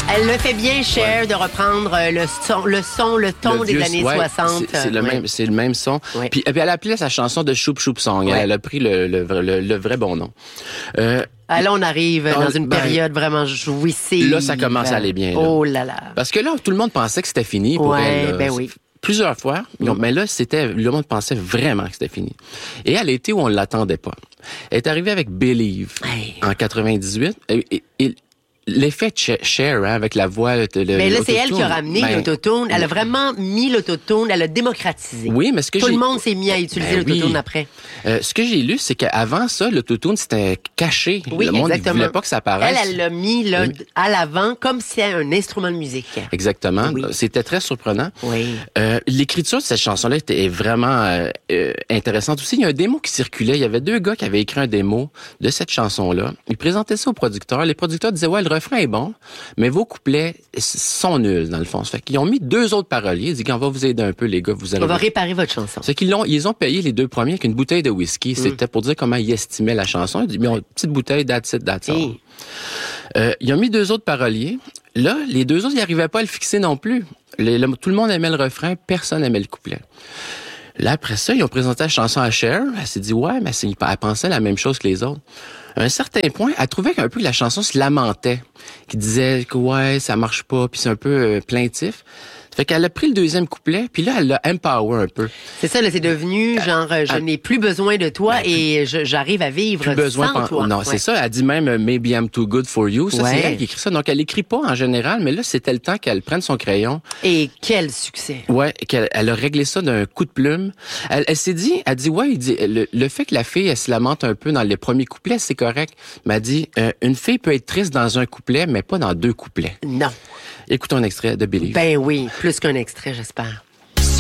Elle le fait bien, Cher, de reprendre le ton des années 60. C'est le même son. Oui. Puis elle a appelé sa chanson de Choup Choup Song. Ouais. Elle a pris le vrai bon nom. Là, on arrive dans une période vraiment jouissive. Là, ça commence à aller bien. Là. Oh là là. Parce que là, tout le monde pensait que c'était fini pour elle. Là. Ben oui. Plusieurs fois, mais là, le monde pensait vraiment que c'était fini. Et elle était où on l'attendait pas. Elle est arrivée avec Believe en 98. Et l'effet Cher, hein, avec la voix, mais là, c'est elle qui a ramené l'autotune. Elle a vraiment mis l'autotune, elle a démocratisé. Oui, mais tout le monde s'est mis à utiliser l'autotune après. Ce que j'ai lu, c'est qu'avant ça, l'autotune, c'était caché. Oui, le monde exactement. ne voulait pas que ça apparaisse. Elle l'a mis là, à l'avant comme si c'était un instrument de musique. Exactement. Oui. C'était très surprenant. Oui. L'écriture de cette chanson-là est vraiment intéressante aussi. Il y a un démo qui circulait. Il y avait 2 gars qui avaient écrit un démo de cette chanson-là. Ils présentaient ça aux producteurs. Les producteurs disaient, ouais, le refrain est bon, mais vos couplets sont nuls, dans le fond. Ça fait qu'ils ont mis 2 autres paroliers. Ils disent qu'on va vous aider un peu, les gars. On va réparer votre chanson. C'est ils ont payé les 2 premiers avec une bouteille de whisky. C'était pour dire comment ils estimaient la chanson. Ils disent, mais une petite bouteille, that's it, that's all. Ils ont mis 2 autres paroliers. Là, les 2 autres, ils n'arrivaient pas à le fixer non plus. Tout le monde aimait le refrain, personne n'aimait le couplet. Là, après ça, ils ont présenté la chanson à Cher. Elle s'est dit, ouais, mais elle pensait la même chose que les autres. À un certain point, elle trouvait qu'un peu que la chanson se lamentait, qui disait que ouais, ça marche pas, puis c'est un peu plaintif. Fait qu'elle a pris le 2e couplet, puis là, elle l'a empower un peu. C'est ça, là, c'est devenu genre, je n'ai plus besoin de toi et j'arrive à vivre sans toi. Non, c'est ça. Elle dit même Maybe I'm too good for you. Ça, c'est elle qui écrit ça. Donc, elle écrit pas en général, mais là, c'était le temps qu'elle prenne son crayon. Et quel succès. Ouais, elle a réglé ça d'un coup de plume. Elle s'est dit, le fait que la fille, elle se lamente un peu dans les premiers couplets, c'est correct. Mais elle dit, une fille peut être triste dans un couplet, mais pas dans 2 couplets. Non. Écoutons un extrait de Believe. Ben oui, plus qu'un extrait, j'espère.